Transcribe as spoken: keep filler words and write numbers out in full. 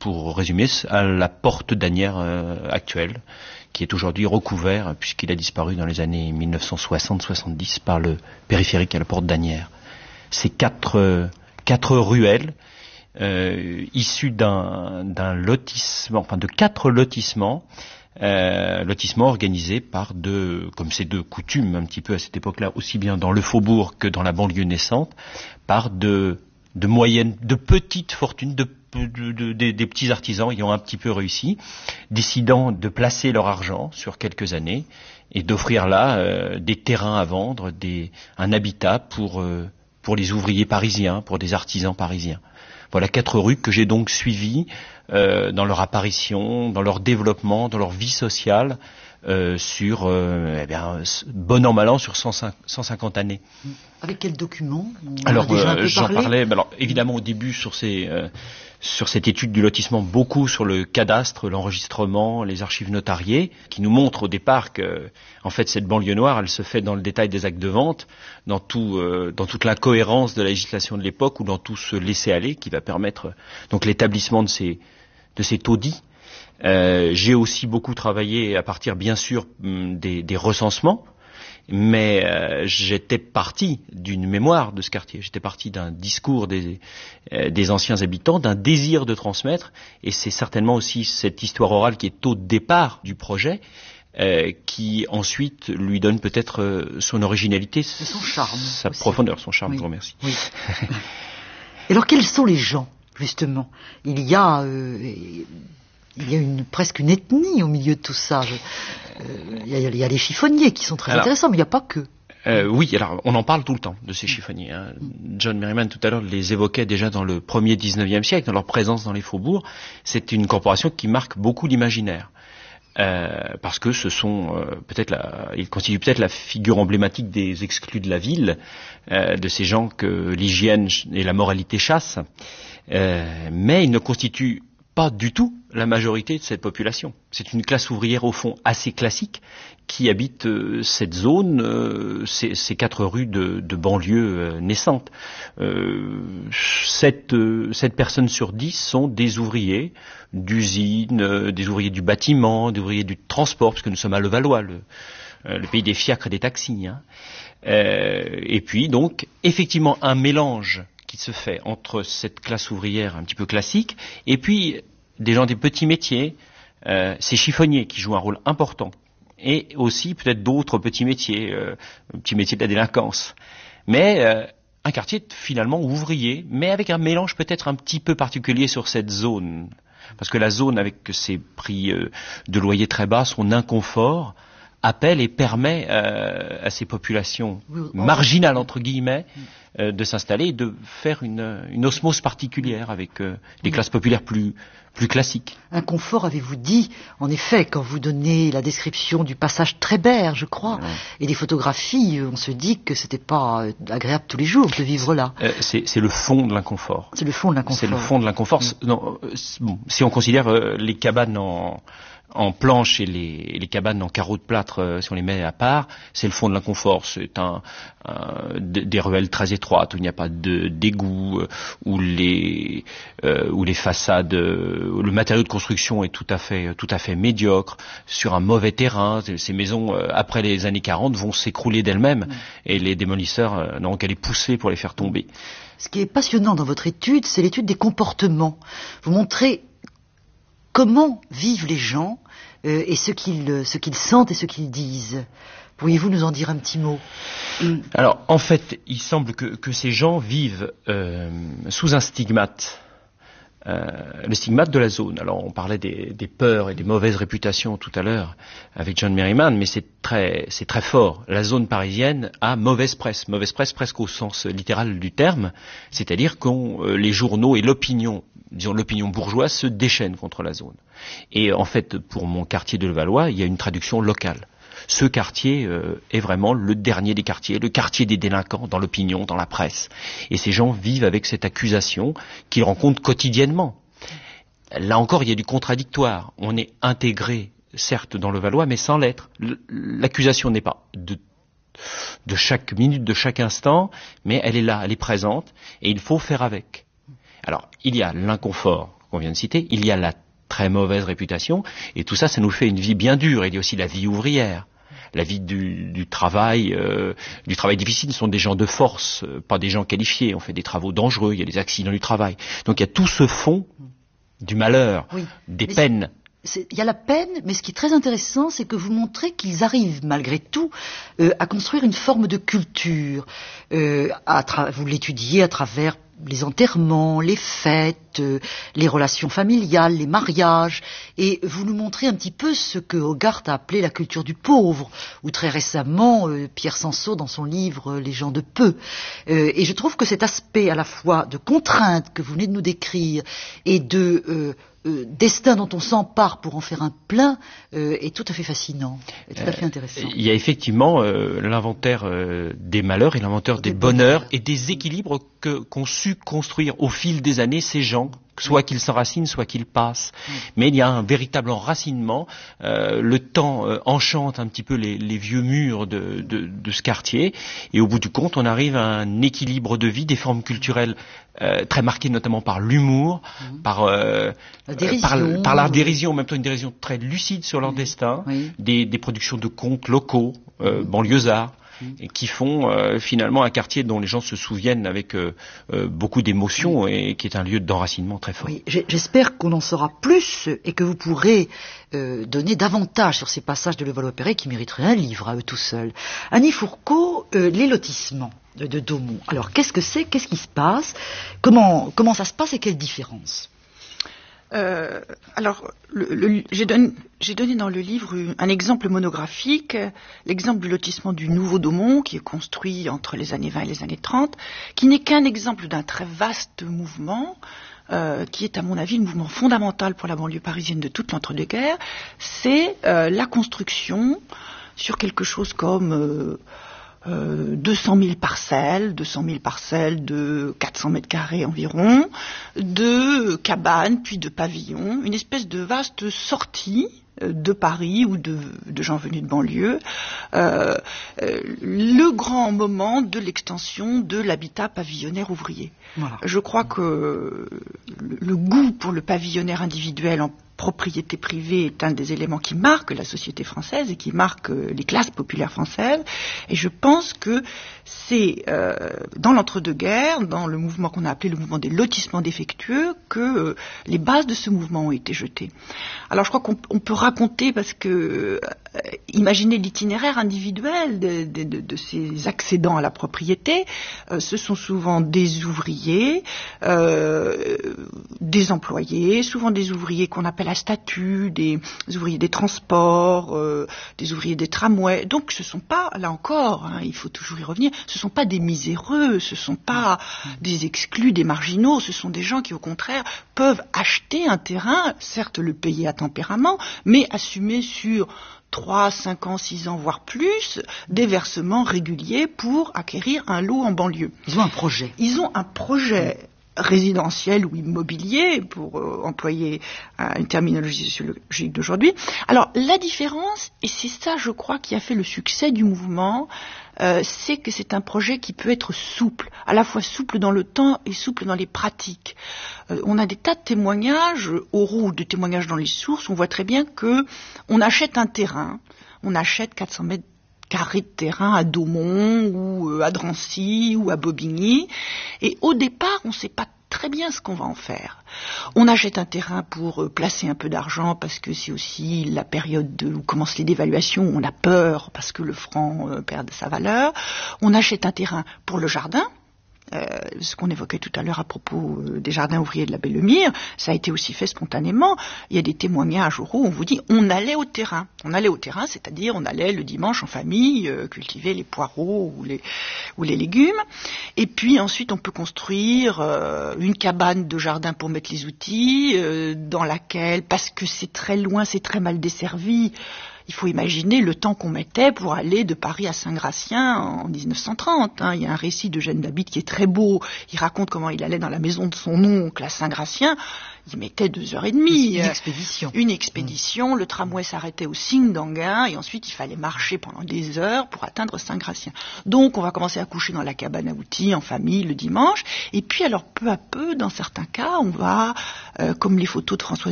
pour résumer, à la porte d'Asnières euh, actuelle, qui est aujourd'hui recouvert, puisqu'il a disparu dans les années mille neuf cent soixante soixante-dix, par le périphérique à la porte d'Asnières. Ces quatre, euh, quatre ruelles, euh, issues d'un, d'un lotissement, enfin de quatre lotissements, euh, lotissements organisés par deux, comme c'est de coutume un petit peu à cette époque-là, aussi bien dans le faubourg que dans la banlieue naissante, par de, de moyennes, de petites fortunes, de De, de, de, des petits artisans ayant un petit peu réussi, décidant de placer leur argent sur quelques années et d'offrir là euh, des terrains à vendre, des, un habitat pour, euh, pour les ouvriers parisiens, pour des artisans parisiens. Voilà quatre rues que j'ai donc suivies euh, dans leur apparition, dans leur développement, dans leur vie sociale, euh, sur, euh, eh bien, bon an mal an, sur cent cinquante années. Avec quels documents? Alors, euh, j'en parlais, alors, évidemment, au début, sur ces... Euh, sur cette étude du lotissement, beaucoup sur le cadastre, l'enregistrement, les archives notariées, qui nous montrent au départ que, en fait, cette banlieue noire, elle se fait dans le détail des actes de vente, dans tout, euh, dans toute l'incohérence de la législation de l'époque, ou dans tout ce laisser-aller qui va permettre donc l'établissement de ces, de ces taudis. Euh, j'ai aussi beaucoup travaillé à partir, bien sûr, des, des recensements. Mais euh, j'étais parti d'une mémoire de ce quartier, j'étais parti d'un discours des, euh, des anciens habitants, d'un désir de transmettre, et c'est certainement aussi cette histoire orale qui est au départ du projet, euh, qui ensuite lui donne peut-être euh, son originalité, son charme, sa aussi. profondeur, son charme, oui. je vous remercie. Oui. Et alors quels sont les gens, justement? Il y a... Euh, Il y a une, presque une ethnie au milieu de tout ça. Je, euh, il, y a, il y a les chiffonniers qui sont très alors, intéressants, mais il n'y a pas que. Euh, oui, alors on en parle tout le temps de ces chiffonniers. Hein. John Merriman tout à l'heure les évoquait déjà dans le premier dix-neuvième siècle, dans leur présence dans les faubourgs. C'est une corporation qui marque beaucoup l'imaginaire. Euh, parce que ce sont euh, peut-être la, ils constituent peut-être la figure emblématique des exclus de la ville, euh, de ces gens que l'hygiène et la moralité chassent. Euh, mais ils ne constituent pas du tout la majorité de cette population. C'est une classe ouvrière au fond assez classique qui habite euh, cette zone, euh, ces, ces quatre rues de, de banlieue euh, naissantes. Euh, sept, euh, sept personnes sur dix sont des ouvriers d'usines, euh, des ouvriers du bâtiment, des ouvriers du transport, parce que nous sommes à Levallois, le, euh, le pays des fiacres et des taxis. Hein. Euh, et puis donc, effectivement, un mélange qui se fait entre cette classe ouvrière un petit peu classique et puis des gens des petits métiers, euh, ces chiffonniers qui jouent un rôle important et aussi peut-être d'autres petits métiers, euh, petits métiers de la délinquance. Mais euh, un quartier finalement ouvrier, mais avec un mélange peut-être un petit peu particulier sur cette zone. Parce que la zone avec ses prix euh, de loyer très bas, son inconfort, appelle et permet euh, à ces populations marginales, entre guillemets, euh, de s'installer et de faire une, une osmose particulière avec euh, les classes populaires plus, plus classiques. Un confort, avez-vous dit, en effet, quand vous donnez la description du passage Trébert, je crois, ouais. Et des photographies, on se dit que c'était pas agréable tous les jours de vivre là. Euh, c'est, c'est le fond de l'inconfort. C'est le fond de l'inconfort. C'est le fond de l'inconfort. Mmh. Non, euh, bon, si on considère euh, les cabanes en... en planche et les, les cabanes en carreaux de plâtre, euh, si on les met à part, c'est le fond de l'inconfort. C'est un, un, des ruelles très étroites où il n'y a pas de, d'égout, euh, où les, euh, où les façades, euh, où le matériau de construction est tout à fait, tout à fait médiocre, sur un mauvais terrain. Ces maisons, euh, après les années quarante, vont s'écrouler d'elles-mêmes, mmh. et les démolisseurs euh, n'auront qu'à les pousser pour les faire tomber. Ce qui est passionnant dans votre étude, c'est l'étude des comportements. Vous montrez comment vivent les gens euh, et ce qu'ils, ce qu'ils sentent et ce qu'ils disent. Pourriez-vous nous en dire un petit mot? Alors, en fait, il semble que, que ces gens vivent euh, sous un stigmate, euh, le stigmate de la zone. Alors, on parlait des, des peurs et des mauvaises réputations tout à l'heure avec John Merriman, mais c'est très, c'est très fort. La zone parisienne a mauvaise presse, mauvaise presse presque au sens littéral du terme, c'est-à-dire que euh, les journaux et l'opinion, disons l'opinion bourgeoise, se déchaînent contre la zone. Et en fait, pour mon quartier de Levallois, il y a une traduction locale. Ce quartier euh, est vraiment le dernier des quartiers, le quartier des délinquants dans l'opinion, dans la presse. Et ces gens vivent avec cette accusation qu'ils rencontrent quotidiennement. Là encore, il y a du contradictoire. On est intégré, certes, dans Levallois, mais sans l'être. L'accusation n'est pas de, de chaque minute, de chaque instant, mais elle est là, elle est présente, et il faut faire avec. Alors, il y a l'inconfort qu'on vient de citer, il y a la très mauvaise réputation, et tout ça, ça nous fait une vie bien dure. Il y a aussi la vie ouvrière. La vie du, du travail, euh, du travail difficile, ce sont des gens de force, euh, pas des gens qualifiés. On fait des travaux dangereux, il y a des accidents du travail. Donc il y a tout ce fond du malheur, oui, des peines. Il y a la peine, mais ce qui est très intéressant, c'est que vous montrez qu'ils arrivent malgré tout euh, à construire une forme de culture. Euh, à tra- vous l'étudiez à travers les enterrements, les fêtes, euh, les relations familiales, les mariages, et vous nous montrez un petit peu ce que Hogarth a appelé la culture du pauvre, ou très récemment euh, Pierre Sansot dans son livre Les gens de peu. Euh, et je trouve que cet aspect à la fois de contrainte que vous venez de nous décrire et de euh, euh, destin dont on s'empare pour en faire un plein euh, est tout à fait fascinant, est tout à fait intéressant. Il y a effectivement euh, l'inventaire euh, des malheurs et l'inventaire des, des bonheurs, bonheurs et des équilibres que, qu'ont su construire au fil des années ces gens, soit qu'ils s'enracinent, soit qu'ils passent. Mmh. Mais il y a un véritable enracinement. Euh, le temps euh, enchante un petit peu les, les vieux murs de, de, de ce quartier, et au bout du compte, on arrive à un équilibre de vie, des formes culturelles euh, très marquées notamment par l'humour, mmh. par, euh, la dérision, par, par la dérision, en même temps une dérision très lucide sur leur mmh. destin, oui. des, des productions de contes locaux, euh, mmh. banlieusards, et qui font euh, finalement un quartier dont les gens se souviennent avec euh, euh, beaucoup d'émotion, oui. et qui est un lieu d'enracinement très fort. Oui, j'espère qu'on en saura plus et que vous pourrez euh, donner davantage sur ces passages de Levallois-Perret qui mériteraient un livre à eux tout seuls. Annie Fourcault, euh, les lotissements de, de Daumont. Alors qu'est-ce que c'est? Qu'est-ce qui se passe? Comment, comment ça se passe et quelle différence? Euh, alors, le, le, j'ai, donné, j'ai donné dans le livre un exemple monographique, l'exemple du lotissement du Nouveau Daumont, qui est construit entre les années vingt et les années trente, qui n'est qu'un exemple d'un très vaste mouvement, euh, qui est à mon avis le mouvement fondamental pour la banlieue parisienne de toute l'entre-deux-guerres. C'est euh, la construction sur quelque chose comme... Euh, Euh, deux cent mille parcelles, deux cent mille parcelles de quatre cents mètres carrés environ, de cabanes, puis de pavillons, une espèce de vaste sortie de Paris ou de, de gens venus de banlieue, euh, euh, le grand moment de l'extension de l'habitat pavillonnaire ouvrier. Voilà. Je crois que le, le goût pour le pavillonnaire individuel en propriété privée est un des éléments qui marque la société française et qui marque les classes populaires françaises. Et je pense que c'est euh, dans l'entre-deux-guerres, dans le mouvement qu'on a appelé le mouvement des lotissements défectueux, que euh, les bases de ce mouvement ont été jetées. Alors je crois qu'on on peut raconter, parce que euh, imaginer l'itinéraire individuel de, de, de, de ces accédants à la propriété, euh, ce sont souvent des ouvriers, euh, des employés, souvent des ouvriers qu'on appelle à statut, des ouvriers des transports, euh, des ouvriers des tramways. Donc ce ne sont pas, là encore, hein, il faut toujours y revenir, ce ne sont pas des miséreux, ce ne sont pas des exclus, des marginaux, ce sont des gens qui au contraire peuvent acheter un terrain, certes le payer à tempérament, mais assumer sur trois, cinq ans, six ans, voire plus, des versements réguliers pour acquérir un lot en banlieue. Ils ont un projet. Ils ont un projet. Oui. Résidentiel ou immobilier, pour euh, employer euh, une terminologie sociologique d'aujourd'hui. Alors, la différence, et c'est ça, je crois, qui a fait le succès du mouvement, euh, c'est que c'est un projet qui peut être souple, à la fois souple dans le temps et souple dans les pratiques. Euh, on a des tas de témoignages oraux, de témoignages dans les sources, on voit très bien que on achète un terrain, on achète quatre cents mètres carré de terrain à Daumont ou à Drancy ou à Bobigny, et au départ on ne sait pas très bien ce qu'on va en faire. On achète un terrain pour placer un peu d'argent parce que c'est aussi la période de, où commencent les dévaluations, on a peur parce que le franc euh, perd sa valeur. On achète un terrain pour le jardin. Euh, ce qu'on évoquait tout à l'heure à propos euh, des jardins ouvriers de la Belle-Mire, ça a été aussi fait spontanément. Il y a des témoignages oraux, on vous dit, on allait au terrain. On allait au terrain, c'est-à-dire on allait le dimanche en famille euh, cultiver les poireaux ou les, ou les légumes. Et puis ensuite on peut construire euh, une cabane de jardin pour mettre les outils, euh, dans laquelle, parce que c'est très loin, c'est très mal desservi, il faut imaginer le temps qu'on mettait pour aller de Paris à Saint-Gratien en dix-neuf cent trente. Hein. Il y a un récit d'Eugène David qui est très beau. Il raconte comment il allait dans la maison de son oncle à Saint-Gratien. Il mettait deux heures et demie. Une expédition. Une expédition. Mmh. Le tramway s'arrêtait au signe d'Anguin et ensuite il fallait marcher pendant des heures pour atteindre Saint-Gratien. Donc on va commencer à coucher dans la cabane à outils en famille le dimanche. Et puis alors peu à peu, dans certains cas, on va, euh, comme les photos de François